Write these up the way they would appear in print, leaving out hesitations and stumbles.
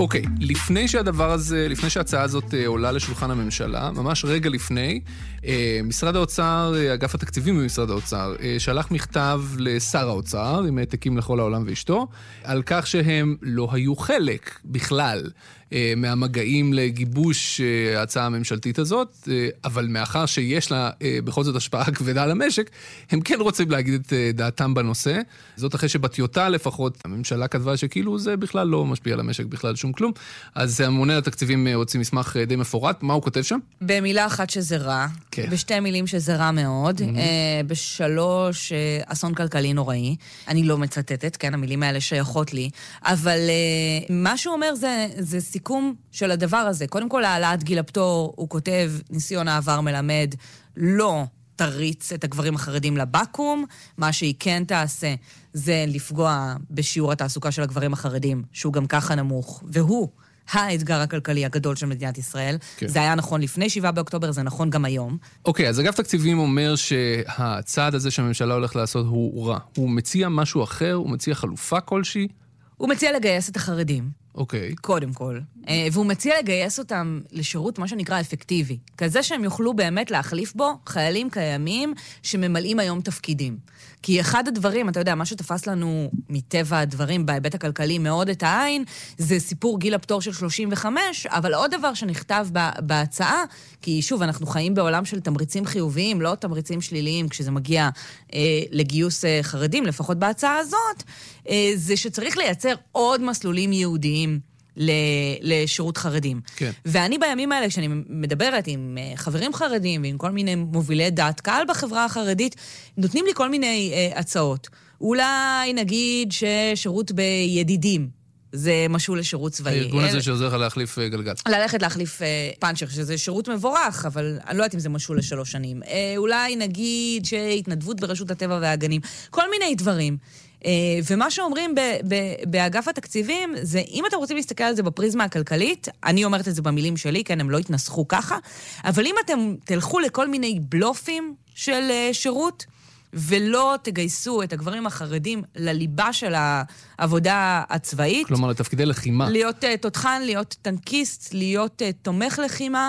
אוקיי, לפני שההצעה הזאת עולה לשולחן הממשלה, ממש רגע לפני, משרד האוצר, אגף התקציבים במשרד האוצר, שלח מכתב לשר האוצר, עם העתקים לכל העולם ואשתו, על כך שהם לא היו חלק בכלל מהמגעים לגיבוש ההצעה הממשלתית הזאת, אבל מאחר שיש לה בכל זאת השפעה כבדה על המשק, הם כן רוצים להגיד את דעתם בנושא. זאת אחרי שבטיוטה לפחות, הממשלה כתבה שכאילו זה בכלל לא משפיע על המשק בכלל שום כלום. אז הממונה על התקציבים הוציא מסמך די מפורט. מה הוא כותב שם? במילה אחת שזה רע, כן. בשתי מילים שזה רע מאוד, בשלוש אסון כלכלי נוראי. אני לא מצטטת, כן, המילים האלה שייכות לי, אבל מה שהוא אומר זה סיכום של הדבר הזה. קודם כל, העלאת גיל הפטור, הוא כותב, ניסיון העבר מלמד, לא תריץ את הגברים החרדים לבקום, מה שהיא כן תעשה זה לפגוע בשיעור התעסוקה של הגברים החרדים, שהוא גם ככה נמוך, והוא האתגר הכלכלי הגדול של מדינת ישראל. כן. זה היה נכון לפני 7 באוקטובר, זה נכון גם היום. אוקיי, אז אגף תקציבים אומר שהצעד הזה שהממשלה הולך לעשות הוא רע. הוא מציע משהו אחר, הוא מציע חלופה כלשהי? הוא מציע לגייס את החרדים. אוקיי. קודם כל. והוא מציע לגייס אותם לשירות, מה שנקרא אפקטיבי. כזה שהם יוכלו באמת להחליף בו חיילים קיימים שממלאים היום תפקידים. כי אחד הדברים, אתה יודע, מה שתפס לנו מטבע הדברים בהיבט הכלכלי מאוד את העין, זה סיפור גיל הפטור של 35, אבל עוד דבר שנכתב בהצעה, כי שוב, אנחנו חיים בעולם של תמריצים חיוביים, לא תמריצים שליליים, כשזה מגיע לגיוס חרדים, לפחות בהצעה הזאת, זה שצריך לייצר עוד מסלולים יהודיים לשירות חרדים. כן. ואני בימים האלה, כשאני מדברת עם חברים חרדים ועם כל מיני מובילי דעת קהל בחברה החרדית, נותנים לי כל מיני הצעות. אולי נגיד ששירות בידידים, זה משהו לשירות צבאי. הארגון הזה שעוזר לך להחליף גלגל. ללכת להחליף פאנצ'ר, שזה שירות מבורך, אבל אני לא יודעת אם זה משהו ל3 שנים. אולי נגיד שהתנדבות ברשות הטבע והגנים. כל מיני דברים. ומה שאומרים באגף התקציבים, זה אם אתם רוצים להסתכל על זה בפריזמה הכלכלית, אני אומרת את זה במילים שלי, כן, הם לא יתנסחו ככה, אבל אם אתם תלכו לכל מיני בלופים של שירות, ולא תגייסו את הגברים החרדים לליבה של העבודה הצבאית. כלומר, לתפקידי לחימה. להיות תותחן, להיות טנקיסט, להיות תומך לחימה,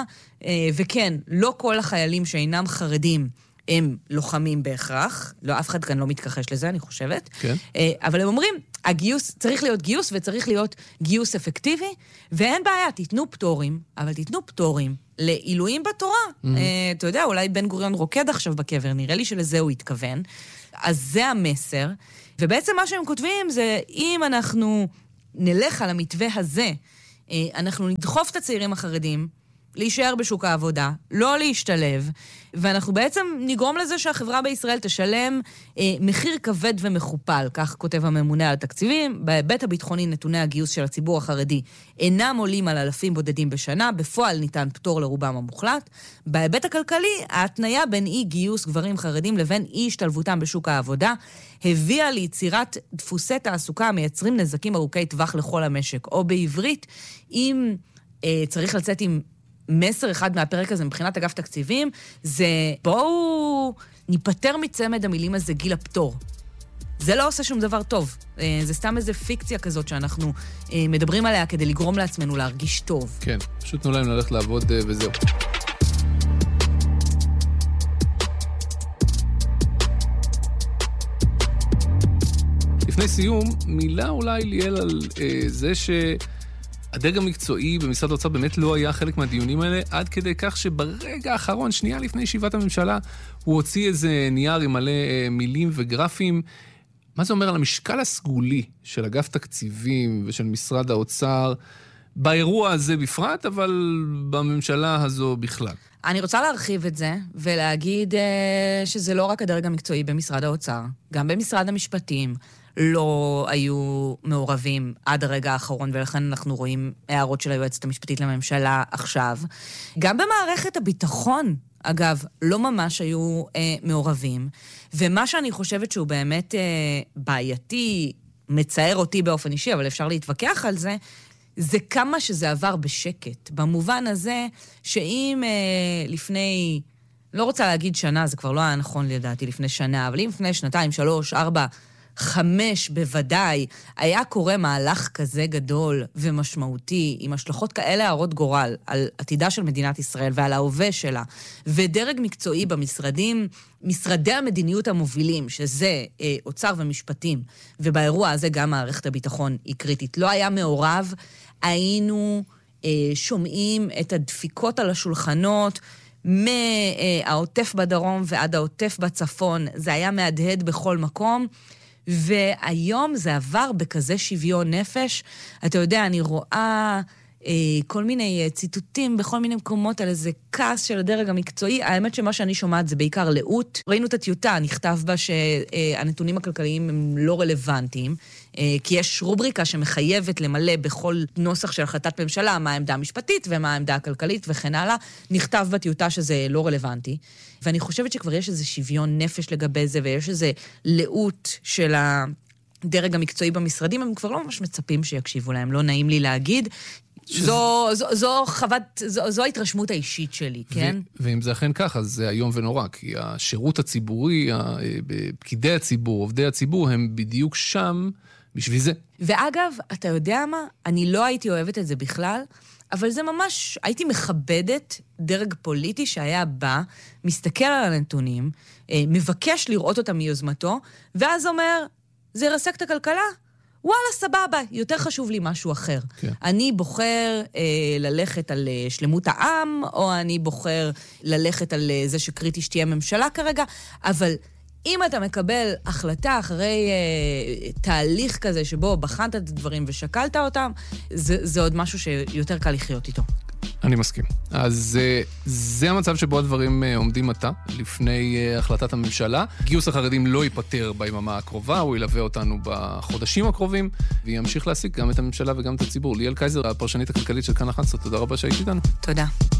וכן, לא כל החיילים שאינם חרדים הם לוחמים בהכרח, לא, אף אחד כאן לא מתכחש לזה, אני חושבת. כן. אבל הם אומרים, הגיוס, צריך להיות גיוס וצריך להיות גיוס אפקטיבי, ואין בעיה, תיתנו פטורים, אבל תיתנו פטורים לעילויים בתורה. אתה יודע, אולי בן גוריון רוקד עכשיו בקבר, נראה לי שלזה הוא התכוון. אז זה המסר, ובעצם מה שהם כותבים זה, אם אנחנו נלך על המתווה הזה, אנחנו נדחוף את הצעירים החרדים, להישאר בשוק העבודה, לא להשתלב, ואנחנו בעצם נגרום לזה שהחברה בישראל תשלם מחיר כבד ומכופל, כך כותב הממונה על התקציבים. בהיבט הביטחוני נתוני הגיוס של הציבור החרדי אינם עולים על אלפים בודדים בשנה, בפועל ניתן פטור לרובם המוחלט. בהיבט הכלכלי, ההתניה בין אי גיוס גברים חרדים לבין אי השתלבותם בשוק העבודה, הביאה ליצירת דפוסי תעסוקה המייצרים נזקים ארוכי טווח לכל המשק, או בעברית, אם צריך לצאת עם מסר אחד מהפרק הזה מבחינת אגף תקציבים, זה בואו ניפטר מצמד המילים הזה גיל הפטור. זה לא עושה שום דבר טוב. זה סתם איזה פיקציה כזאת שאנחנו מדברים עליה כדי לגרום לעצמנו להרגיש טוב. כן, פשוט תנו להם ללכת לעבוד וזהו. לפני סיום, מילה אולי ליאל על זה הדרג המקצועי במשרד האוצר באמת לא היה חלק מהדיונים האלה, עד כדי כך שברגע האחרון, שנייה לפני ישיבת הממשלה, הוא הוציא איזה נייר עם מלא מילים וגרפים. מה זה אומר על המשקל הסגולי של אגף תקציבים ושל משרד האוצר, באירוע הזה בפרט, אבל בממשלה הזו בכלל? אני רוצה להרחיב את זה ולהגיד שזה לא רק הדרג המקצועי במשרד האוצר, גם במשרד המשפטים, לא היו מעורבים עד הרגע האחרון, ולכן אנחנו רואים הערות של היועצת המשפטית לממשלה עכשיו. גם במערכת הביטחון, אגב, לא ממש היו מעורבים, ומה שאני חושבת שהוא באמת בעייתי, מצער אותי באופן אישי, אבל אפשר להתווכח על זה, זה כמה שזה עבר בשקט. במובן הזה שאם לפני, לא רוצה להגיד שנה, זה כבר לא היה נכון לדעתי לפני שנה, אבל אם לפני 2, 3, 4, 5 בוודאי, היה קורה מהלך כזה גדול ומשמעותי, עם השלכות כאלה הרות גורל על עתידה של מדינת ישראל ועל ההווה שלה, ודרג מקצועי במשרדים, משרדי המדיניות המובילים, שזה אוצר ומשפטים, ובאירוע הזה גם מערכת הביטחון היא קריטית. לא היה מעורב, היינו שומעים את הדפיקות על השולחנות, מהעוטף בדרום ועד העוטף בצפון, זה היה מהדהד בכל מקום, והיום זה עבר בכזה שוויון נפש. אתה יודע, אני רואה כל מיני ציטוטים בכל מיני מקומות על איזה כעס של הדרג המקצועי. האמת שמה שאני שומעת זה בעיקר לאות. ראינו את הטיוטה, נכתב בה שהנתונים הכלכליים הם לא רלוונטיים, כי יש רובריקה שמחייבת למלא בכל נוסח של החלטת ממשלה מה העמדה המשפטית ומה העמדה הכלכלית וכן הלאה. נכתב בטיוטה שזה לא רלוונטי. ואני חושבת שכבר יש איזה שוויון נפש לגבי זה, ויש איזה לאות של הדרג המקצועי במשרדים. הם כבר לא ממש מצפים שיקשיבו להם, לא נעים לי להגיד. זו ההתרשמות האישית שלי, כן? ואם זה אכן ככה, זה היום ונורא, כי השירות הציבורי, פקידי הציבור, עובדי הציבור, הם בדיוק שם בשביל זה. ואגב, אתה יודע מה? אני לא הייתי אוהבת את זה בכלל, אבל זה ממש, הייתי מכבדת דרג פוליטי שהיה בא, מסתכל על הנתונים, מבקש לראות אותם מיוזמתו, ואז אומר, זה ירסק את הכלכלה? וואלה, סבבה, יותר חשוב לי משהו אחר. כן. אני בוחר ללכת על שלמות העם, או אני בוחר ללכת על זה שקריטי שתהיה ממשלה כרגע, אבל אם אתה מקבל החלטה אחרי תהליך כזה שבו בחנת את הדברים ושקלת אותם, זה עוד משהו שיותר קל לחיות איתו. אני מסכים. אז זה המצב שבו הדברים עומדים עתה, לפני החלטת הממשלה. גיוס החרדים לא ייפטר ביממה הקרובה, הוא ילווה אותנו בחודשים הקרובים, וימשיך להשיג גם את הממשלה וגם את הציבור. ליאל קייזר, הפרשנית הכלכלית של כאן 11, תודה רבה שהיית איתנו. תודה.